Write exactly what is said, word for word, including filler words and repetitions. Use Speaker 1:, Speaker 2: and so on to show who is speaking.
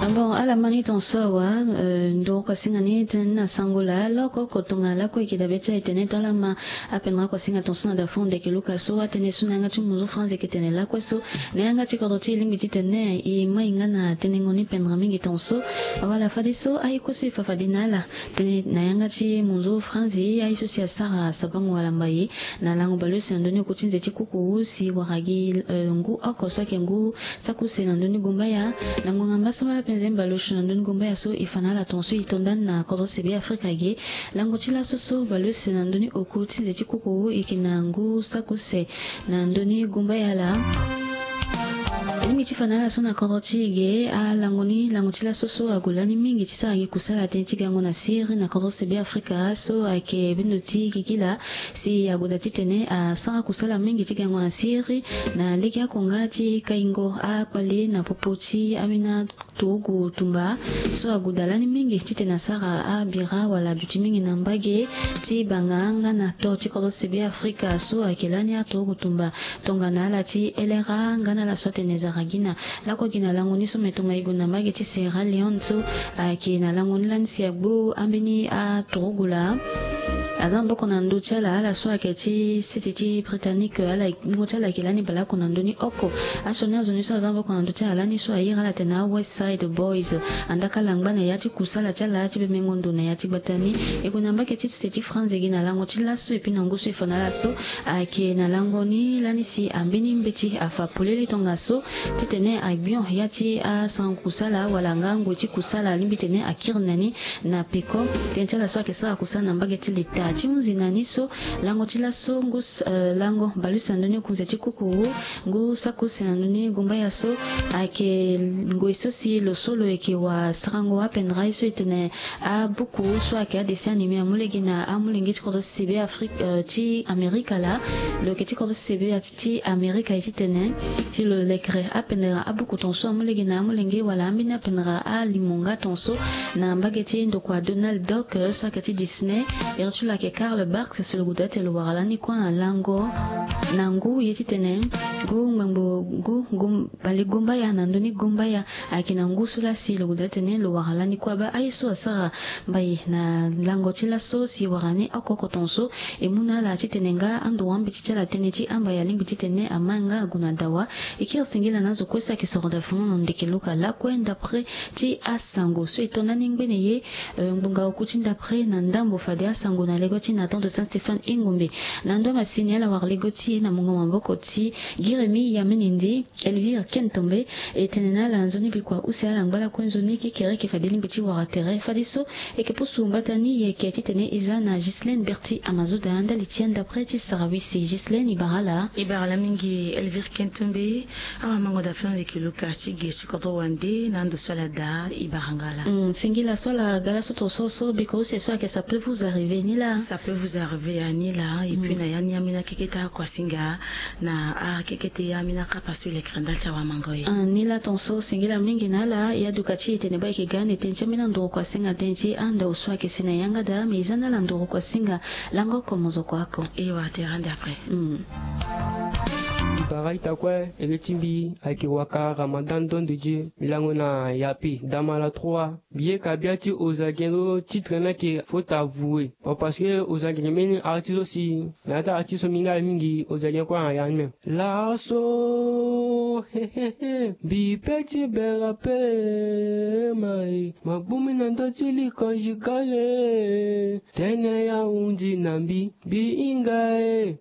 Speaker 1: Bon, ala mani ton sawa ndo kwa singa ni tena sangula loko kotunga lako ikidabecha itene tola ma apenra kwa singa ton sona da fonde ke luka so atene suna ngati muzo France ketene la kwa so ne ngati ko roti limiti tene i mai ngana tene ngoni penra mingi ton so wala fadiso ai ko si fafadinala tene na ngati muzo France ai so si asara sabangu wala mai na lango baluse ndoni kutinze chikuku si waragi ngu akosa ke ngu sakuse ndoni gumbaya na ngamba sama Zemba lotion ndun gomba yaso ifana la tonso itondan na kodro sebe Afrika ge lango chila soso baluse na ndoni okuti nze chikuku ikinangu sakuse na ndoni gomba yala Limi chifana la sona kodrochi ge a langoni lango chila soso agulani mingi chisa agi kusala tenchi gango na siri na kodro sebe Afrika so ake bindoti kikila si agudati tene a sara kusala mingi chigango na siri na leki akongati kaingo a pali na popoti amina tugu tumba so agudalani mingi chite na sara a bira wala duti mingi na mbage ti banganga na to chikodo sebe Afrika so akelani a tugu tumba tonga na ala ti elera ngana la sote nezaragina lako gina langoni so metonga igu na mbage ti Sierra Leone so ake na langoni lan siagbu ambini a turugula azan boko na ndo chala ala so aketi sisiti britannique ala ngochala kelani bala ko na ndoni oko asona zoni so azan boko na ndo chala ni so ayira la tena West Side Boys andaka langba na yati kusala chala yati bemengondo na yati batani ekuna mbake ti sisiti France gina lango chila so epina nguso ifana la so ake na lango ni lani si ambini mbeti afa polele tonga so titene abion yati a san kusala wala ngango ti kusala limbitene akirnani na peko tenchala so akesa kusana mbage ti leta chimuzi nani so lango chila so ngus uh, lango balusa ndoni kunze chikuku ngu sakuse ndoni gumba ya so ake ngo iso si lo solo eke wa sarango wa pendrai so itene a buku so ake adesi anime amulegi na amulengi chikodo sebe Afrika uh, ti Amerika la lo ke chikodo sebe ti Amerika iti tene ti lo lekre apendera abuku tonso amulegi na amulengi wala ambina pendera a limonga tonso na mbageti ndo kwa Donald Duck so ake ti Disney ertula ke Karl Barks se lugudate lo waralani kwa lango nangu yeti tene gu ngambo gu gum bali gumba ya nandoni gumba ya akina ngusula si lugudate ne lo waralani kwa ba aiso asara bai na lango chila so si warani akoko tonso emuna la chitenenga ando wambi chichala tene chi amba ya limbi chitene amanga guna dawa ikir singila nazo kwesa ki sorda fumu ndeke luka la kwenda pre ti asango so etonani ngbene ye mbunga okuti ndapre na ndambo fade asango na legoti na temps de Saint-Stéphane Ingombe na ndo masini ala war legoti na mungo mamboko ti Giremi ya menindi Elvire Kentombe etenena la nzoni bikwa usi ala ngbala kwenzoni ki kere ke fade limbi chi wara tere fadiso eke pusu mbatani ye ke titene izana Ghislaine Berti Amazoda anda litien d'après ti Sarawisi Ghislaine Ibarala
Speaker 2: Ibarala mingi Elvire Kentombe awa mango da flan de kiluka chi gesi koto wande na ndo sola da Ibarangala
Speaker 1: mm, singila sola gala soto soso biko c'est soit que ça peut vous arriver ni là
Speaker 2: ça peut vous arriver à ni là et mm. puis na yani amina keketa kwa singa na a kekete yamina kapa sur les crandal chawa mangoy
Speaker 1: ah ni là tonso singila mingi na la ya dukati tene ba ke gane tenche mina ndo kwa singa tenche anda uswa ke sina yanga da mizana la ndo kwa singa lango komozo kwako
Speaker 2: ewa te rande après
Speaker 1: mm.
Speaker 3: Baraita kwe eletimbi akiwaka Ramadan don de Dieu milango na yapi damala trois bien kabiati ozagendo titre na ke faut avouer parce que ozagendo meni artiste aussi nata artiste minga mingi ozagendo kwa yan même la so bi petit bela pe mai magbumi na ndotili conjugale tene ya unji nambi bi ingae